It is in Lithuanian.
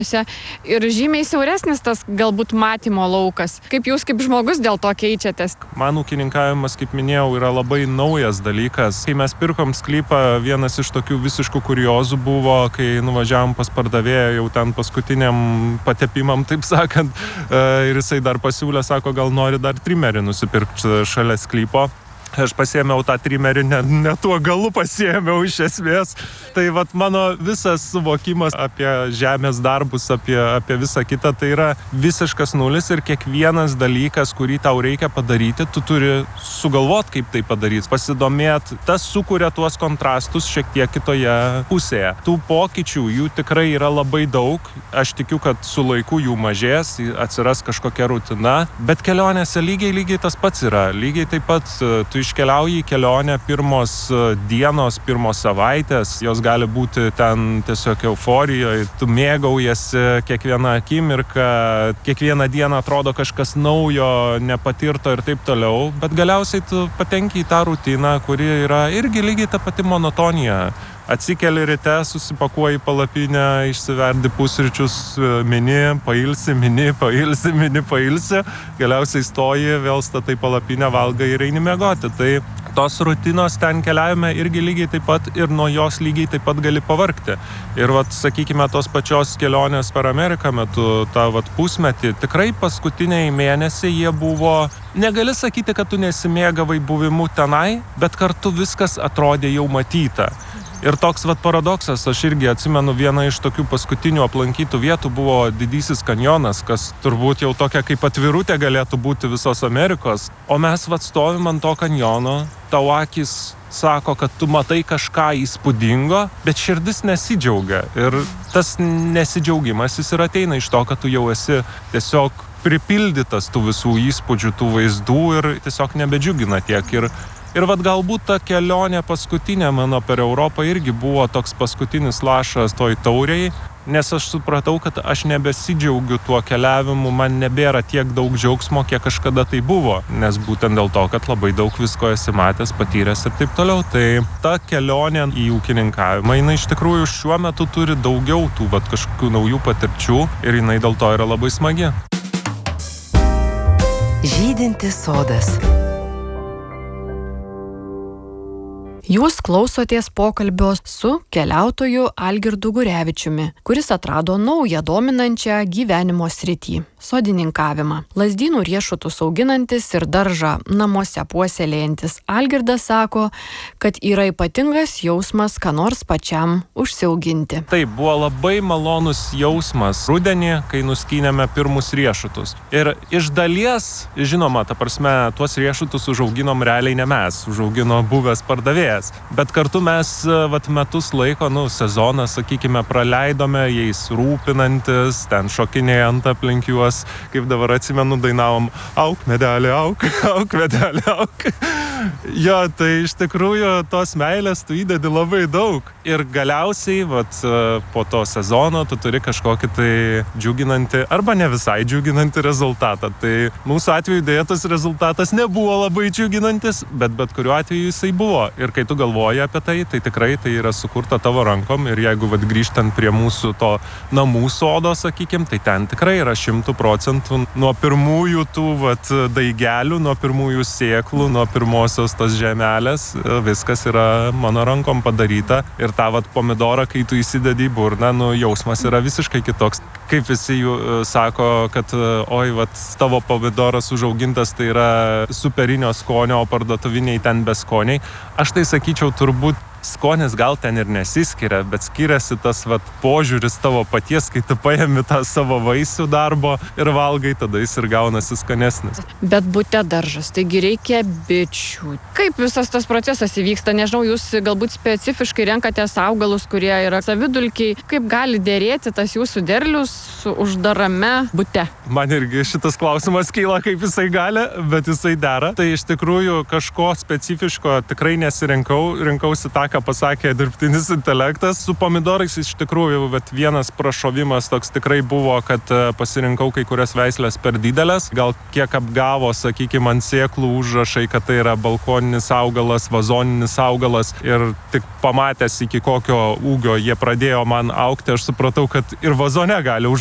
ir žymiai siauresnis tas galbūt matymo laukas. Kaip jūs kaip žmogus dėl to keičiatės? Man ūkininkavimas, kaip minėjau, yra labai naujas dalykas. Kai mes pirkom sklypą, vienas iš tokių visiškų kuriozų buvo, kai nuvažiavom pas pardavėją jau ten paskutiniam patepimam, taip sakant, ir jisai dar pasiūlė, sako, gal nori dar trimerį nusipirkti šalia sklypo. Aš pasiėmiau tą trimerį, ne tuo galu pasiėmiau iš esmės. Tai vat mano visas suvokimas apie žemės darbus, apie visą kitą, tai yra visiškas nulis ir kiekvienas dalykas, kurį tau reikia padaryti, tu turi sugalvot, kaip tai padaryti, pasidomėt. Tas sukuria tuos kontrastus šiek tiek kitoje pusėje. Tų pokyčių, jų tikrai yra labai daug. Aš tikiu, kad su laiku jų mažės, atsiras kažkokia rutina, bet kelionėse lygiai tas pats yra. Lygiai taip pat tu iškeliauji į kelionę, pirmos dienos, pirmos savaitės, jos gali būti ten tiesiog euforijoje, tu mėgaujasi kiekvieną akimirką, kiekvieną dieną atrodo kažkas naujo, nepatirto ir taip toliau, bet galiausiai tu patenki į tą rutiną, kuri yra irgi lygiai ta pati monotonija. Atsikeli ryte, susipakuoji palapinę, išsiverdi pusryčius, mini, pailsi, galiausiai stoji, vėl statai palapinę, valgai ir eini miegoti. Tai tos rutinos ten keliavime irgi lygiai taip pat ir nuo jos lygiai taip pat gali pavargti. Ir sakykime, tos pačios kelionės per Ameriką metu, tą pusmetį, tikrai paskutiniai mėnesiai jie buvo, negali sakyti, kad tu nesimėgavai buvimu tenai, bet kartu viskas atrodė jau matyta. Ir toks paradoksas, aš irgi atsimenu, viena iš tokių paskutinių aplankytų vietų buvo Didysis kanjonas, kas turbūt jau tokia kaip atvirutė galėtų būti visos Amerikos. O mes stovim ant to kanjono, tau akis sako, kad tu matai kažką įspūdingo, bet širdis nesidžiaugia. Ir tas nesidžiaugimas jis ir ateina iš to, kad tu jau esi tiesiog pripildytas tų visų įspūdžių, tų vaizdų ir tiesiog nebedžiugina tiek. Ir galbūt ta kelionė paskutinė mano per Europą irgi buvo toks paskutinis lašas toj taurei, nes aš supratau, kad aš nebesidžiaugiu tuo keliavimu, man nebėra tiek daug džiaugsmo, kiek kažkada tai buvo, nes būtent dėl to, kad labai daug visko esi matęs, patyręs ir taip toliau. Tai ta kelionė į ūkininkavimą, jinai iš tikrųjų šiuo metu turi daugiau tų kažkokių naujų patirčių ir jinai dėl to yra labai smagi. Žydintis sodas. Jūs klausotės pokalbio su keliautoju Algirdu Gurevičiumi, kuris atrado naują dominančią gyvenimo sritį – sodininkavimą. Lazdynų riešutus auginantis ir daržą namuose puoselėjantis Algirdas sako, kad yra ypatingas jausmas, ką nors pačiam užsiauginti. Tai buvo labai malonus jausmas rudenį, kai nuskynėme pirmus riešutus. Ir iš dalies, žinoma, ta prasme, tuos riešutus užauginom realiai ne mes, užaugino buvęs pardavėjas. Bet kartu mes metus laiko, sezoną, sakykime, praleidome jais rūpinantis, ten šokinėjant aplink juos, kaip dabar atsimenu, dainavom auk medelį, auk medelį, auk. Jo, tai iš tikrųjų tos meilės tu įdedi labai daug. Ir galiausiai, po to sezono tu turi kažkokį tai džiuginantį arba ne visai džiuginantį rezultatą. Tai mūsų atveju dėja tas rezultatas nebuvo labai džiuginantis, bet kuriuo atveju jisai buvo. Ir kai tu galvoji apie tai, tai tikrai tai yra sukurta tavo rankom. Ir jeigu grįžtant prie mūsų to namų sodo, sakykim, tai ten tikrai yra 100% nuo pirmųjų tų daigelių, nuo pirmųjų sėklų, nuo pirmosios tos žemelės, viskas yra mano rankom padaryta. Ir tą pomidorą, kai tu įsidedi į burną, jausmas yra visiškai kitoks. Kaip visi jų sako, kad tavo pomidoras užaugintas tai yra superinio skonio, o parduotuviniai ten beskoniai. Aš tai sakyčiau, turbūt skonis gal ten ir nesiskiria, bet skiriasi tas požiūris tavo paties, kai tu paimi tą savo vaisių darbo ir valgai, tada jis ir gaunasi skanesnis. Bet bute daržas, taigi reikia bičių. Kaip visas tas procesas įvyksta? Nežinau, jūs galbūt specifiškai renkatės augalus, kurie yra savidulkiai. Kaip gali dėrėti tas jūsų derlius su uždarame bute? Man irgi šitas klausimas kyla, kaip jisai gali, bet jisai dera. Tai iš tikrųjų kažko specifiško tikrai nesirinkau, rinkausi tą, ką pasakė dirbtinis intelektas. Su pomidorais iš tikrųjų, bet vienas prašovimas toks tikrai buvo, kad pasirinkau kai kurias veislės per didelės. Gal kiek apgavo, sakykime, ant sėklų užrašai, kad tai yra balkoninis augalas, vazoninis augalas. Ir tik pamatęs, iki kokio ūgio jie pradėjo man augti, aš supratau, kad ir vazone gali